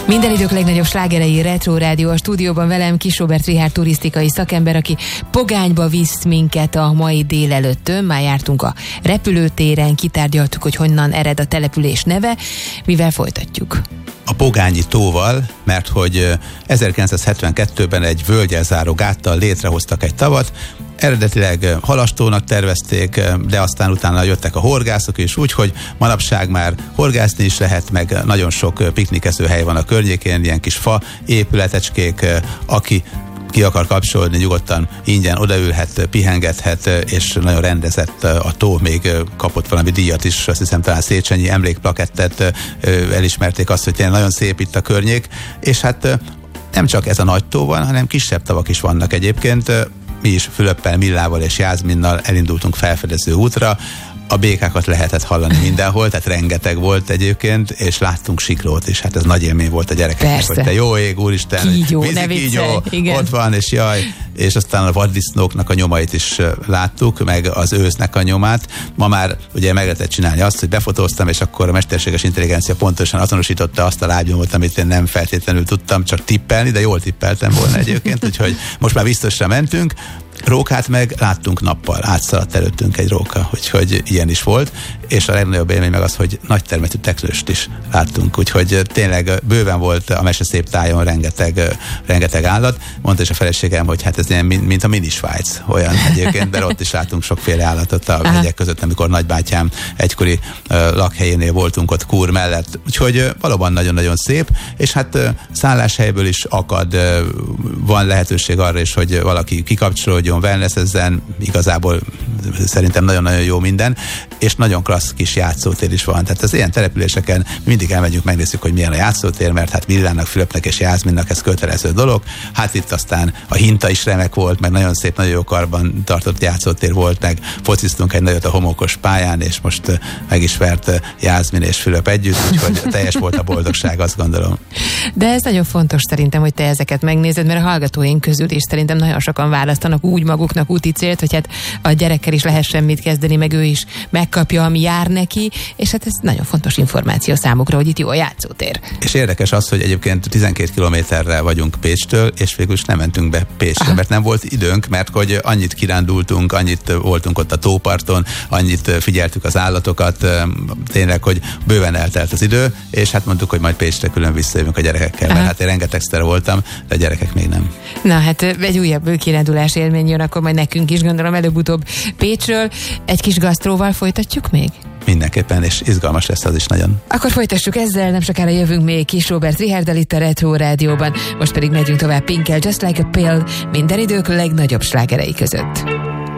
Minden idők legnagyobb slágerei Retro Rádió, a stúdióban velem Kiss Robert Richárd turisztikai szakember, aki pogányba visz minket a mai délelőttön. Már jártunk a repülőtéren, kitárgyaltuk, hogy honnan ered a település neve. Mivel folytatjuk? A Pogányi tóval, mert hogy 1972-ben egy völgyel záró gáttal létrehoztak egy tavat. Eredetileg halastónak tervezték, de aztán utána jöttek a horgászok is, úgyhogy manapság már horgászni is lehet, meg nagyon sok piknikező hely van a környékén, ilyen kis fa épületecskék, aki ki akar kapcsolódni, nyugodtan ingyen odaülhet, pihengethet, és nagyon rendezett a tó, még kapott valami díjat is, azt hiszem talán Széchenyi emlékplakettet, elismerték azt, hogy tényleg nagyon szép itt a környék, és hát nem csak ez a nagy tó van, hanem kisebb tavak is vannak egyébként. Mi is Fülöppel, Millával és Jászminnal elindultunk felfedező útra. A békákat lehetett hallani mindenhol, tehát rengeteg volt egyébként, és láttunk siklót is. Hát ez nagy élmény volt a gyerekeknek, hogy te jó ég, úristen, vízikígyó, ott van, és jaj, és aztán a vaddisznóknak a nyomait is láttuk, meg az ősznek a nyomát. Ma már ugye meg lehetett csinálni azt, hogy befotóztam, és akkor a mesterséges intelligencia pontosan azonosította azt a lábnyomot, amit én nem feltétlenül tudtam csak tippelni, de jól tippeltem volna egyébként, úgyhogy most már biztosra mentünk. Rókát meg láttunk nappal, átszaladt előttünk egy róka, úgyhogy ilyen is volt, és a legnagyobb élmény meg az, hogy nagy termetű teknőst is láttunk, úgyhogy tényleg bőven volt a Meseszép tájon rengeteg állat. Mondta is a feleségem, hogy hát ez ilyen, mint a mini Svájc, olyan egyébként, de ott is látunk sokféle állatot a hegyek között, amikor nagybátyám egykori lakhelyénél voltunk ott Kúr mellett, úgyhogy valóban nagyon-nagyon szép, és hát szálláshelyből is akad, van lehetőség arra is, hogy valaki kikapcsolódjon, wellnessezzen, igazából szerintem nagyon-nagyon jó minden, és nagyon klassz kis játszótér is van. Tehát az ilyen településeken mindig elmegyünk, megnézzük, hogy milyen a játszótér, mert hát Millának, Fülöpnek és Jászminnak ez kötelező dolog. Hát itt aztán a hinta is remek volt, meg nagyon szép, nagyon jó karban tartott játszótér volt, meg fociztunk egy nagyot a homokos pályán, és most meg is vert Jászmin és Fülöp együtt, úgyhogy teljes volt a boldogság, azt gondolom. De ez nagyon fontos szerintem, hogy te ezeket megnézed, mert a hallgatóink közül is szerintem nagyon sokan választanak úgy maguknak úti célt, hogy hát a gyerekkel is lehessen mit kezdeni, meg ő is megkapja, ami jár neki, és hát ez nagyon fontos információ számukra, hogy itt jó a játszótér. És érdekes az, hogy egyébként 12 kilométerre vagyunk Pécstől, és végül is nem mentünk be Pécsre, mert nem volt időnk, mert hogy annyit kirándultunk, annyit voltunk ott a tóparton, annyit figyeltük az állatokat, tényleg, hogy bőven eltelt az idő, és hát mondtuk, hogy majd Pécsre külön visszajövünk a gyerekekkel, mert hát én rengetegszer voltam, de a gyerekek még nem. Na hát egy újabb kirándulás élmény jön, akkor majd nekünk is, gondolom előbb-utóbb Pécsről. Egy kis gasztróval folytatjuk még? Mindenképpen, és izgalmas lesz az is nagyon. Akkor folytassuk ezzel, nem sokára jövünk még Kiss Robert Richárddal itt a Retro Rádióban. Most pedig megyünk tovább Pinkkel, Just Like a Pill, minden idők legnagyobb slágerei között.